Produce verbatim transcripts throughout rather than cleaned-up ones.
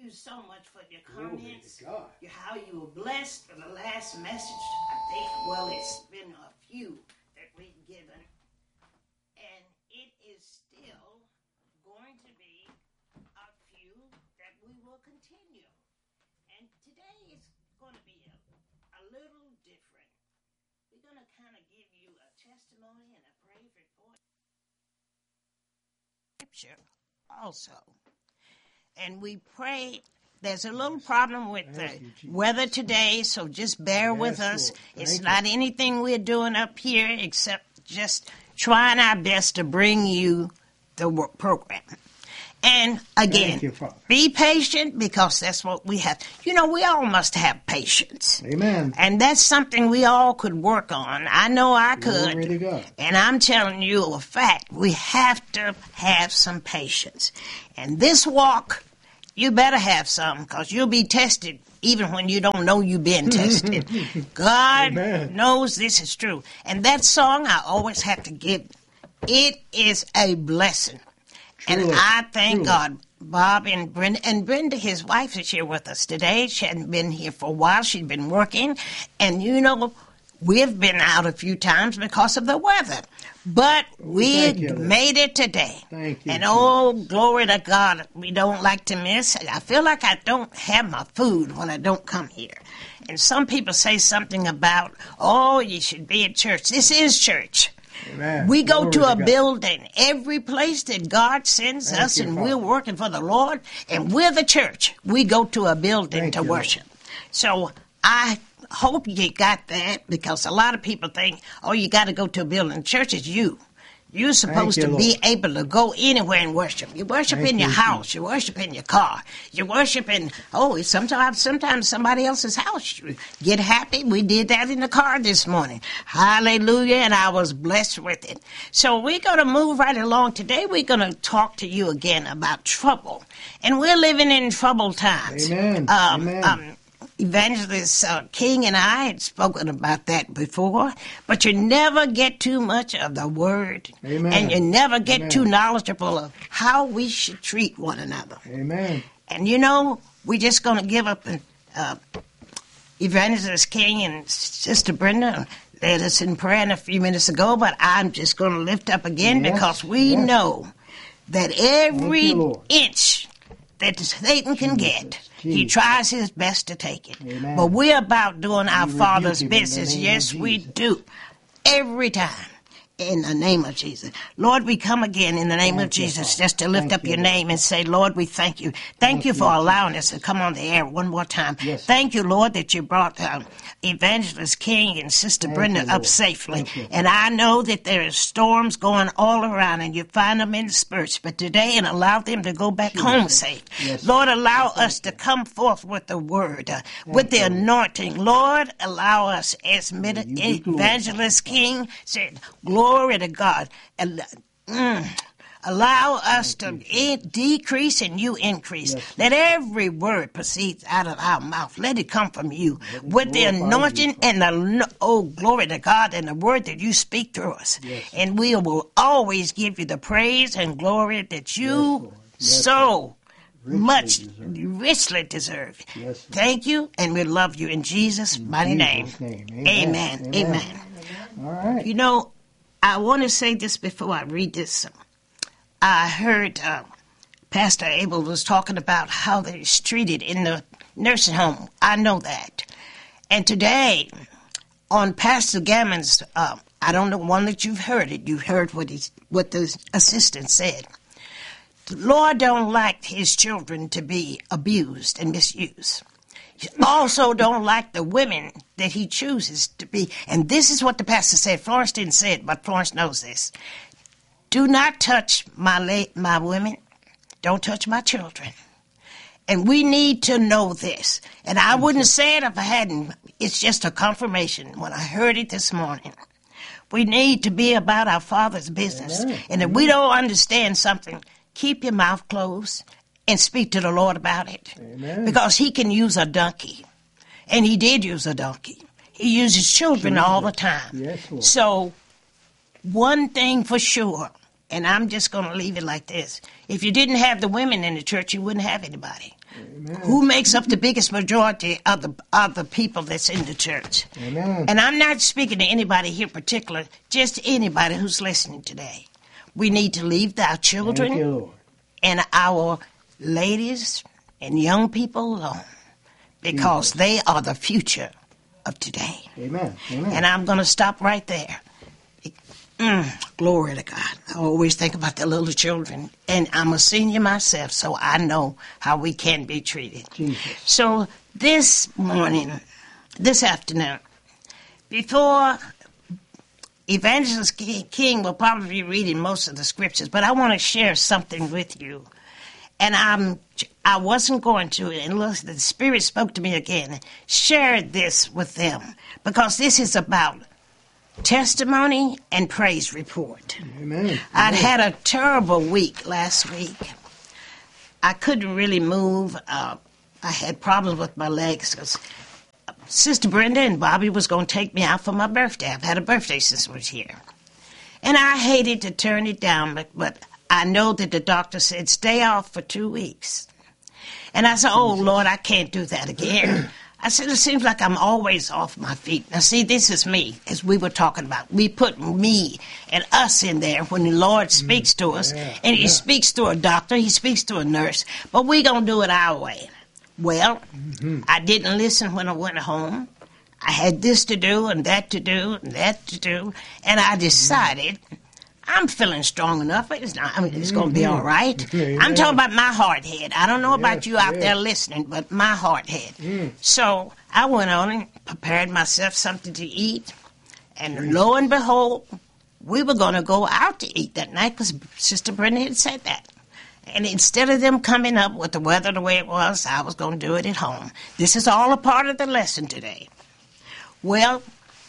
you so much for your comments, your, how you were blessed for the last message. I think, well, it's been a few that we've given. And it is still going to be a few that we will continue. And today is going to be a, a little different. We're going to kind of give you a testimony and a praise report. Scripture also. And we pray. There's a little problem with the weather today, so just bear with us. It's not anything we're doing up here except just trying our best to bring you the work program. And again, you, be patient because that's what we have. You know, we all must have patience. Amen. And that's something we all could work on. I know I could. Glory to God. And I'm telling you a fact. We have to have some patience. And this walk, you better have some because you'll be tested even when you don't know you've been tested. God Amen. Knows this is true. And that song I always have to give, it is a blessing. Truly, and I thank truly. God, Bob and Brenda. And Brenda, his wife, is here with us today. She hadn't been here for a while. She'd been working. And, you know, we've been out a few times because of the weather. But we you, made it today. Thank you. And, oh, glory to God, we don't like to miss. I feel like I don't have my food when I don't come here. And some people say something about, oh, you should be at church. This is church. Amen. We go Glory to a to building, every place that God sends Thank us, you, and Father. we're working for the Lord, and we're the church. We go to a building Thank to you, worship. So I hope you got that, because a lot of people think, oh, you got to go to a building. Church is you. You're supposed you, to Lord. be able to go anywhere and worship. You worship Thank in your you, house. You worship in your car. You worship in, oh, sometimes sometimes somebody else's house. You get happy. We did that in the car this morning. Hallelujah, and I was blessed with it. So we're going to move right along. Today we're going to talk to you again about trouble. And we're living in troubled times. Amen. Um, Amen. Um, Evangelist uh, King and I had spoken about that before, but you never get too much of the word, Amen. and you never get Amen. too knowledgeable of how we should treat one another. Amen. And you know, we're just going to give up. Uh, Evangelist King and Sister Brenda led us in prayer a few minutes ago, but I'm just going to lift up again yes. because we yes. know that every you, inch that Satan can Jesus. get, Jesus. he tries his best to take it. Amen. But we're about doing our We Father's rebuke him in the business. name Yes, of we Jesus. do. Every time. In the name of Jesus. Lord, we come again in the name Thank of Jesus you, just to lift thank up you, your Lord. name and say, Lord, we thank you. Thank, Thank you for you, allowing us to come on the air one more time. Yes. Thank you, Lord, that you brought um, Evangelist King and Sister Thank Brenda you, up Lord. safely. Thank you. And I know that there are storms going all around and you find them in spurts, but today and allow them to go back Jesus. home safe. Yes. Lord, allow us to come forth with the word, uh, with the you. anointing. Lord, allow us, as Mid- You be glorified. Evangelist King said, glory to God. And, mm, allow us to in- decrease and you increase. Yes. Let every word proceed out of our mouth. Let it come from you Let it with the glorify anointing you, and the, oh, glory to God, and the word that you speak through us. Yes. And we will always give you the praise and glory that you Yes, Lord. Yes, so Richly much deserve. richly deserve. Yes, Lord. Thank you, and we love you in Jesus' In mighty Jesus' name. name. Amen. Amen. Amen. All right. You know, I want to say this before I read this. I heard uh, Pastor Abel was talking about how they're treated in the nursing home. I know that. And today, on Pastor Gammon's, uh, I don't know, one that you've heard it, you heard what, he's, what the assistant said. The Lord don't like his children to be abused and misused. He also don't like the women that he chooses to be. And this is what the pastor said. Florence didn't say it, but Florence knows this. Do not touch my la- my women. Don't touch my children. And we need to know this. And I wouldn't say it if I hadn't. It's just a confirmation when I heard it this morning. We need to be about our Father's business. Amen. And if Amen. we don't understand something, keep your mouth closed and speak to the Lord about it. Amen. Because he can use a donkey. And he did use a donkey. He uses children Jesus. all the time. Yes, Lord. So, one thing for sure, And I'm just going to leave it like this. If you didn't have the women in the church, you wouldn't have anybody. Amen. Who makes up the biggest majority of the of the people that's in the church? Amen. And I'm not speaking to anybody here in particular, just anybody who's listening today. We need to leave our children Thank you, Lord. and our ladies and young people alone, because they are the future of today. Amen. Amen. And I'm going to stop right there. Mm, glory to God. I always think about the little children. And I'm a senior myself, so I know how we can be treated. Jesus. So this morning, this afternoon, before Evangelist King will probably be reading most of the scriptures, but I want to share something with you. And I'm, I wasn't going to, unless the Spirit spoke to me again, share this with them, because this is about testimony and praise report. Amen. I'd had a terrible week last week. I couldn't really move. Uh, I had problems with my legs because Sister Brenda and Bobby was going to take me out for my birthday. I've had a birthday since I was here. And I hated to turn it down, but, but I know that the doctor said stay off for two weeks. And I said, oh, Lord, I can't do that again. I said, it seems like I'm always off my feet. Now, see, this is me, as we were talking about. We put me and us in there when the Lord speaks to us. Yeah, And he yeah. speaks to a doctor, he speaks to a nurse. But we're going to do it our way. Well, Mm-hmm. I didn't listen when I went home. I had this to do and that to do and that to do. And I decided I'm feeling strong enough. It's not, I mean, it's going to be all right. Amen. I'm talking about my hard head. I don't know about Yes, you out yes. there listening, but my hard head. Mm. So I went on and prepared myself something to eat. And lo and behold, we were going to go out to eat that night because Sister Brenda had said that. And instead of them coming up with the weather the way it was, I was going to do it at home. This is all a part of the lesson today. Well,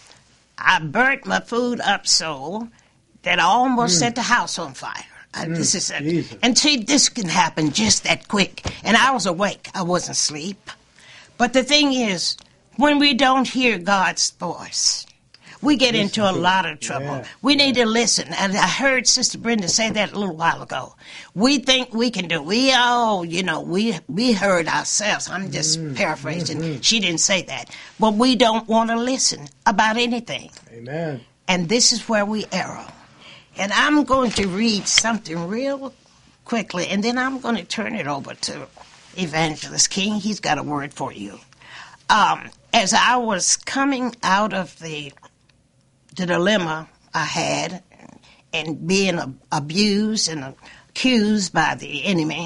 I burnt my food up so that I almost Mm. set the house on fire. I, Mm, this is a, Jesus. and see, this can happen just that quick. And I was awake. I wasn't asleep. But the thing is, when we don't hear God's voice, we get Listen into a to it. lot of trouble. Yeah, We need to listen. And I heard Sister Brenda say that a little while ago. We think we can do. We oh, you know, we we heard ourselves. I'm just Mm, paraphrasing. mhm. She didn't say that. But we don't want to listen about anything. Amen. And this is where we err. And I'm going to read something real quickly, and then I'm going to turn it over to Evangelist King. He's got a word for you. Um, as I was coming out of the the dilemma I had and being ab- abused and accused by the enemy,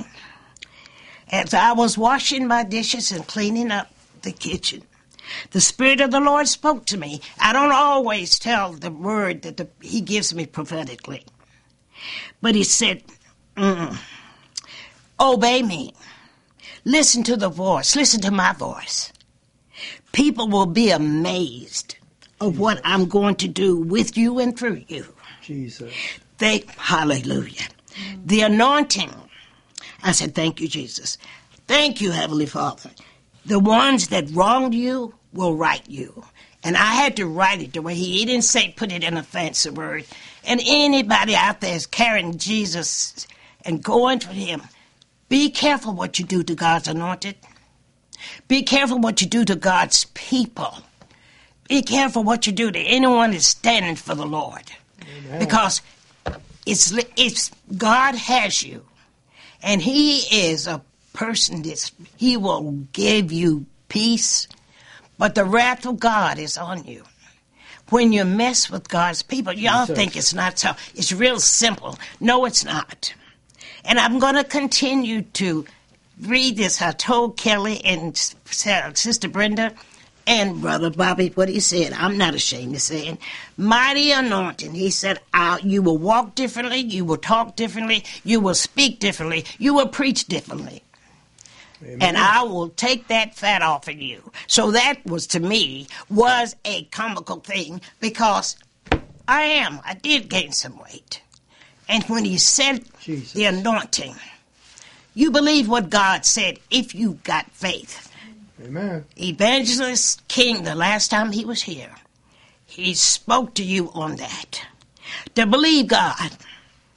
as I was washing my dishes and cleaning up the kitchen, the Spirit of the Lord spoke to me. I don't always tell the word that the, he gives me prophetically. But he said, mm, obey me. Listen to the voice. Listen to my voice. People will be amazed of what I'm going to do with you and through you. Jesus. They, hallelujah. The anointing. I said, thank you, Jesus. Thank you, Heavenly Father. The ones that wronged you will right you. And I had to write it the way he, he didn't say put it in a fancy word. And anybody out there is carrying Jesus and going for him, be careful what you do to God's anointed. Be careful what you do to God's people. Be careful what you do to anyone that's standing for the Lord. Amen. Because it's, it's God has you. And he is a person that he will give you peace. But the wrath of God is on you. When you mess with God's people, y'all Jesus. think it's not so. It's real simple. No, it's not. And I'm going to continue to read this. I told Kelly and Sister Brenda and Brother Bobby what he said. I'm not ashamed of saying. Mighty anointing. He said, uh, you will walk differently. You will talk differently. You will speak differently. You will preach differently. Amen. And I will take that fat off of you. So that was, to me, was a comical thing because I am. I did gain some weight. And when he said Jesus. the anointing, you believe what God said if you got faith. Amen. Evangelist King, the last time he was here, he spoke to you on that. To believe God.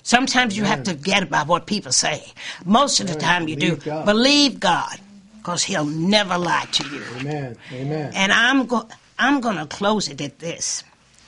Sometimes you have to forget about what people say. Most of the Right. time you do. Believe God. Believe God, because he'll never lie to you. Amen. Amen. And I'm go- I'm going to close it at this.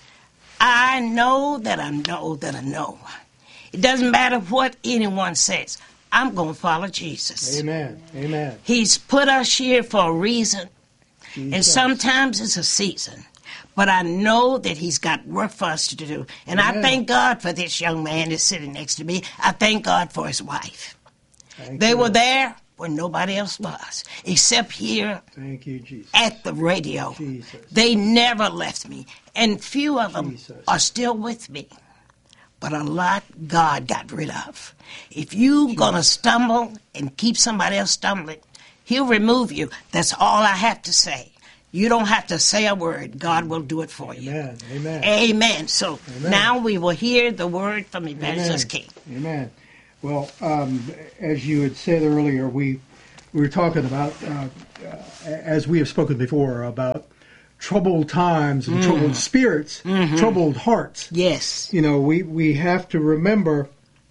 I know that I know that I know. It doesn't matter what anyone says. I'm going to follow Jesus. Amen. Amen. He's put us here for a reason, and Jesus. sometimes it's a season. But I know that he's got work for us to do. And I Amen. thank God for this young man that's sitting next to me. I thank God for his wife. Thank They you, were Lord. there when nobody else was, except here Thank you, Jesus. at the radio. Jesus. They never left me. And few of them Jesus. are still with me. But a lot God got rid of. If you going to stumble and keep somebody else stumbling, he'll remove you. That's all I have to say. You don't have to say a word. God will do it for you. Amen. Amen. Amen. So Amen. now we will hear the word from Evangelist King. Amen. Well, um, as you had said earlier, we we were talking about, uh, uh, as we have spoken before, about troubled times and troubled spirits, troubled hearts. Yes. You know, we, we have to remember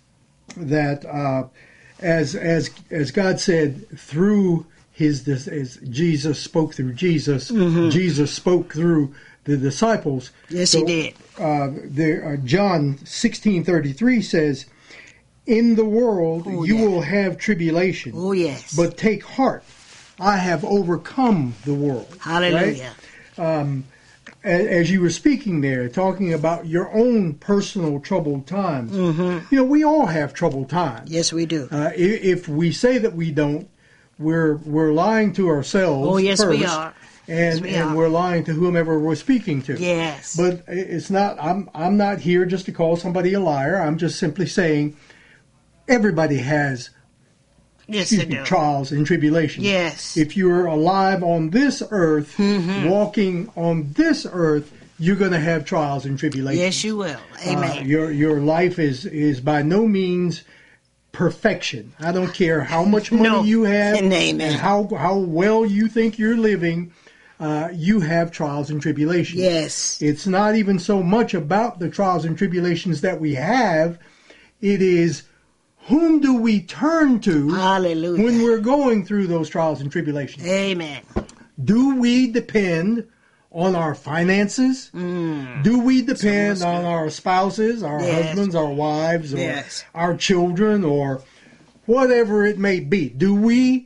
that uh, as as as God said through his this as Jesus spoke through Jesus, Jesus spoke through the disciples. Yes, So, he did. Uh, there, uh, John sixteen thirty three says, "In the world Oh, you yeah. will have tribulation, Oh, yes. but take heart, I have overcome the world." Hallelujah. Right? A- As you were speaking there, talking about your own personal troubled times, Mm-hmm. you know, we all have troubled times. Yes, we do. Uh, i- if we say that we don't, we're we're lying to ourselves. Oh, yes, first, we are. and Yes, we and are. we're lying to whomever we're speaking to. Yes. But i- it's not. I'm I'm not here just to call somebody a liar. I'm just simply saying everybody has yes, they excuse me, do. trials and tribulations. Yes. If you're alive on this earth, Mm-hmm. walking on this earth, you're going to have trials and tribulations. Yes, you will. Amen. Uh, your your life is is by no means perfection. I don't care how much money No. you have And amen. and how how well you think you're living. Uh, you have trials and tribulations. Yes. It's not even so much about the trials and tribulations that we have. It is whom do we turn to Hallelujah. when we're going through those trials and tribulations? Amen. Do we depend on our finances? Do we depend So on our spouses, our Yes. husbands, our wives, or Yes. our children, or whatever it may be? Do we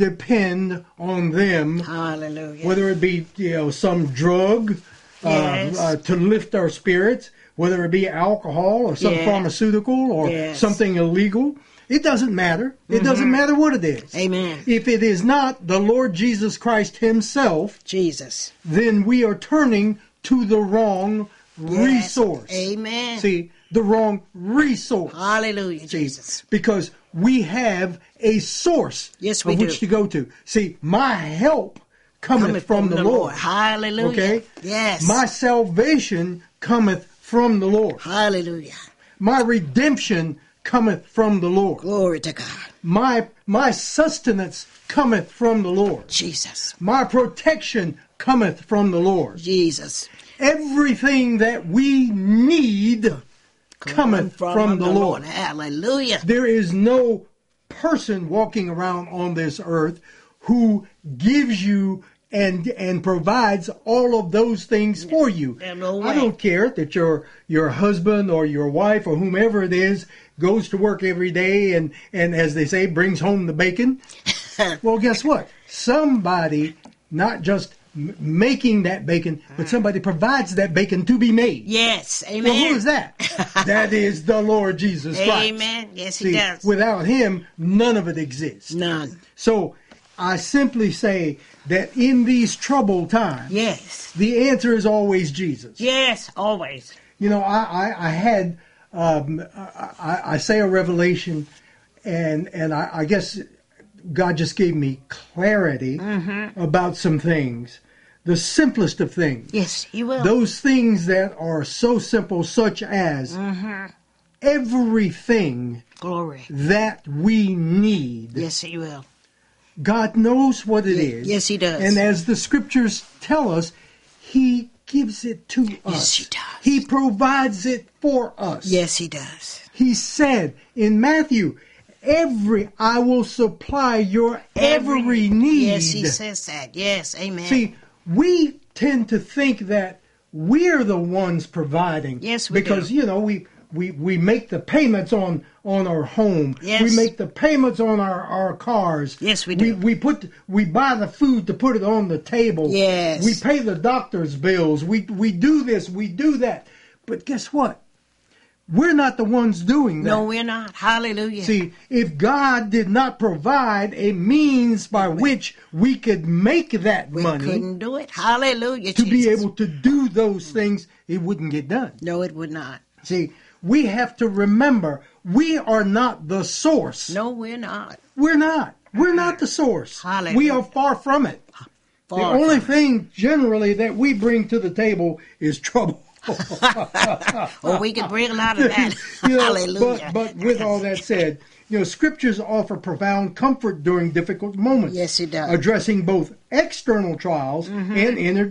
depend on them, Hallelujah. whether it be you know some drug Yes. uh, uh, to lift our spirits, whether it be alcohol or some Yes. pharmaceutical or Yes. something illegal? It doesn't matter. It doesn't matter what it is. Amen. If it is not the Lord Jesus Christ himself, Jesus. then we are turning to the wrong Yes. resource. Amen. See, the wrong resource. Hallelujah, See, Jesus. because we have a source Yes, we of which do. to go to. See, my help cometh, Coming from, the, Lord. Hallelujah. Okay? Yes. My salvation cometh from the Lord. Hallelujah. My redemption cometh from the Lord. Glory to God. My my sustenance cometh from the Lord. Jesus. My protection cometh from the Lord. Jesus. Everything that we need cometh from, the, Lord. Hallelujah. There is no person walking around on this earth who gives you and and provides all of those things for you. There's no I way. don't care that your your husband or your wife or whomever it is goes to work every day and, and as they say, brings home the bacon. Well, guess what? Somebody not just m- making that bacon, but somebody provides that bacon to be made. Yes. Amen. Well, who is that? That is the Lord Jesus Christ. Amen. Yes, he See, does. without him, none of it exists. None. So I simply say that in these troubled times, Yes. the answer is always Jesus. Yes. Always. You know, I, I, I had, um, I, I, I say a revelation, and and I, I guess God just gave me clarity about some things. The simplest of things. Yes, he will. Those things that are so simple, such as everything Glory. that we need. Yes, he will. God knows what it is. Yes, he does. And as the scriptures tell us, he gives it to us. Yes, he does. He provides it for us. Yes, he does. He said in Matthew, every, I will supply your every, every need. Yes, he says that. Yes, amen. See, we tend to think that we're the ones providing. Yes, we because, do. you know, we, we, we make the payments on, on our home. Yes. We make the payments on our, our cars. Yes, we do. We, we, put, we buy the food to put it on the table. Yes. We pay the doctor's bills. We, we do this, we do that. But guess what? We're not the ones doing that. No, we're not. Hallelujah. See, if God did not provide a means by which we could make that we money, couldn't do it. Hallelujah. to Jesus. be able to do those things, it wouldn't get done. No, it would not. See, we have to remember we are not the source. No, we're not. We're not. We're not the source. Hallelujah. We are far from it. Far the only from thing generally that we bring to the table is trouble. Well, we can bring a lot of that. You know, Hallelujah. But, but with all that said, you know, scriptures offer profound comfort during difficult moments. Yes, it does. Addressing both external trials mm-hmm. and inner